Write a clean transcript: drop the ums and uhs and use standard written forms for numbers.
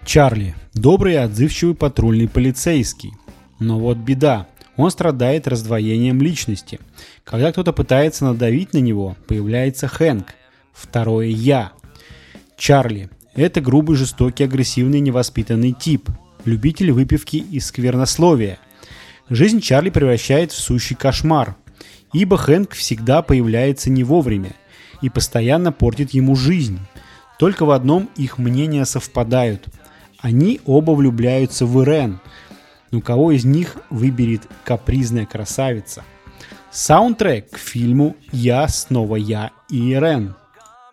Чарли – добрый и отзывчивый патрульный полицейский. Но вот беда. Он страдает раздвоением личности. Когда кто-то пытается надавить на него, появляется Хэнк, второе «я». Чарли – это грубый, жестокий, агрессивный, невоспитанный тип, любитель выпивки и сквернословия. Жизнь Чарли превращает в сущий кошмар, ибо Хэнк всегда появляется не вовремя и постоянно портит ему жизнь. Только в одном их мнения совпадают. Они оба влюбляются в Ирен. Но кого из них выберет капризная красавица? Саундтрек к фильму «Я, снова я и Ирен».